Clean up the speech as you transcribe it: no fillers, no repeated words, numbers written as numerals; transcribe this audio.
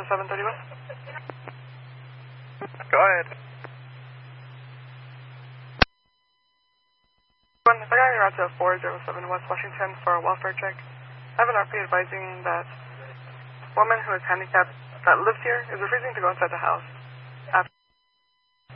731. Go ahead. I got your route to 407 West Washington for a welfare check. I have an RP advising that a woman who is handicapped that lives here is refusing to go inside the house.